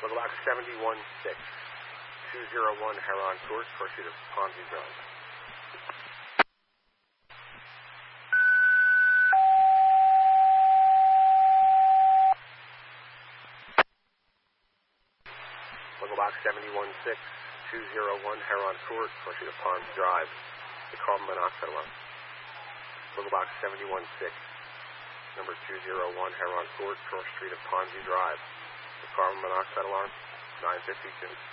Local box 716, 201 Heron Court, pursuit of Ponzi Drive. Local box 716, 201 Heron Court, pursuit of Ponzi Drive. The carbon monoxide alarm. Local box 716, number 201 Heron Court, 1st Street of Ponzi Drive. The carbon monoxide alarm, 952.